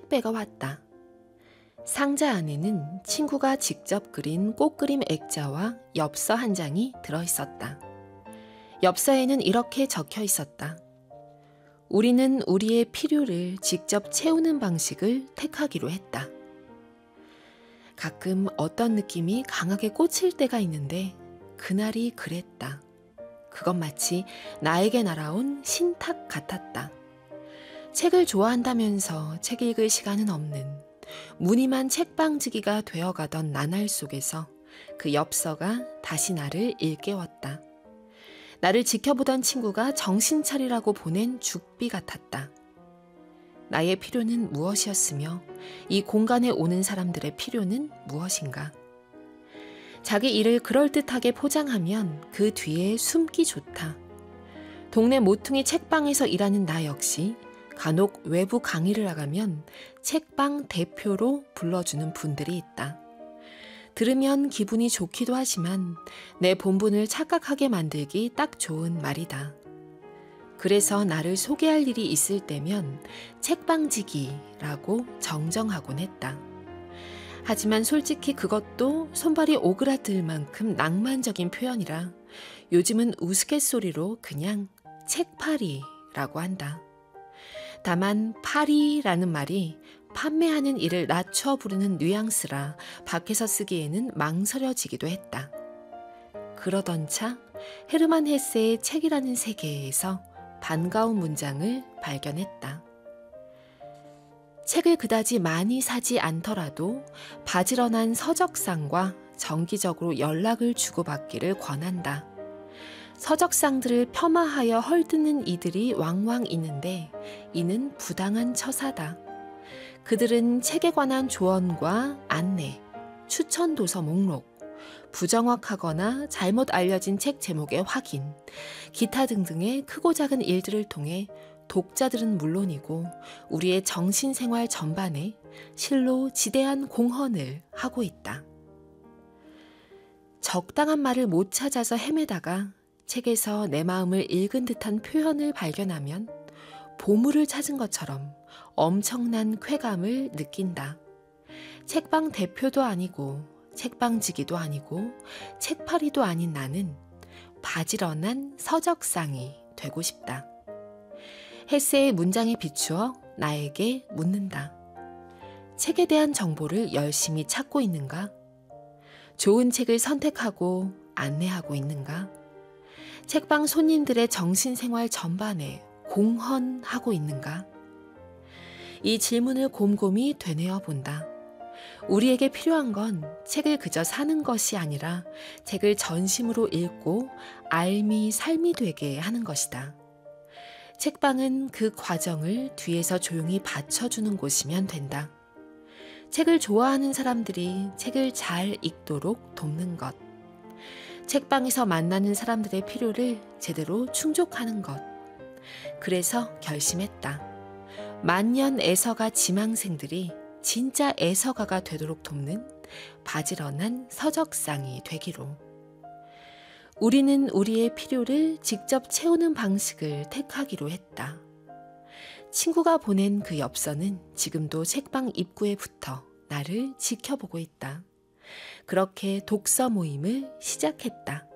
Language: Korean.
택배가 왔다. 상자 안에는 친구가 직접 그린 꽃그림 액자와 엽서 한 장이 들어있었다. 엽서에는 이렇게 적혀 있었다. 우리는 우리의 필요를 직접 채우는 방식을 택하기로 했다. 가끔 어떤 느낌이 강하게 꽂힐 때가 있는데 그날이 그랬다. 그건 마치 나에게 날아온 신탁 같았다. 책을 좋아한다면서 책 읽을 시간은 없는 무늬만 책방지기가 되어가던 나날 속에서 그 엽서가 다시 나를 일깨웠다. 나를 지켜보던 친구가 정신 차리라고 보낸 죽비 같았다. 나의 필요는 무엇이었으며 이 공간에 오는 사람들의 필요는 무엇인가? 자기 일을 그럴듯하게 포장하면 그 뒤에 숨기 좋다. 동네 모퉁이 책방에서 일하는 나 역시 간혹 외부 강의를 나가면 책방 대표로 불러주는 분들이 있다. 들으면 기분이 좋기도 하지만 내 본분을 착각하게 만들기 딱 좋은 말이다. 그래서 나를 소개할 일이 있을 때면 책방지기라고 정정하곤 했다. 하지만 솔직히 그것도 손발이 오그라들 만큼 낭만적인 표현이라 요즘은 우스갯소리로 그냥 책팔이라고 한다. 다만 팔이라는 말이 판매하는 일을 낮춰 부르는 뉘앙스라 밖에서 쓰기에는 망설여지기도 했다. 그러던 차 헤르만 헤세의 책이라는 세계에서 반가운 문장을 발견했다. 책을 그다지 많이 사지 않더라도 바지런한 서적상과 정기적으로 연락을 주고받기를 권한다. 서적상들을 폄하하여 헐뜯는 이들이 왕왕 있는데 이는 부당한 처사다. 그들은 책에 관한 조언과 안내, 추천 도서 목록, 부정확하거나 잘못 알려진 책 제목의 확인, 기타 등등의 크고 작은 일들을 통해 독자들은 물론이고 우리의 정신생활 전반에 실로 지대한 공헌을 하고 있다. 적당한 말을 못 찾아서 헤매다가 책에서 내 마음을 읽은 듯한 표현을 발견하면 보물을 찾은 것처럼 엄청난 쾌감을 느낀다. 책방 대표도 아니고 책방지기도 아니고 책팔이도 아닌 나는 바지런한 서적상이 되고 싶다. 헤세의 문장에 비추어 나에게 묻는다. 책에 대한 정보를 열심히 찾고 있는가? 좋은 책을 선택하고 안내하고 있는가? 책방 손님들의 정신생활 전반에 공헌하고 있는가? 이 질문을 곰곰이 되뇌어 본다. 우리에게 필요한 건 책을 그저 사는 것이 아니라 책을 전심으로 읽고 알미 삶이 되게 하는 것이다. 책방은 그 과정을 뒤에서 조용히 받쳐주는 곳이면 된다. 책을 좋아하는 사람들이 책을 잘 읽도록 돕는 것. 책방에서 만나는 사람들의 필요를 제대로 충족하는 것. 그래서 결심했다. 만년 애서가 지망생들이 진짜 애서가가 되도록 돕는 바지런한 서적상이 되기로. 우리는 우리의 필요를 직접 채우는 방식을 택하기로 했다. 친구가 보낸 그 엽서는 지금도 책방 입구에 붙어 나를 지켜보고 있다. 그렇게 독서 모임을 시작했다.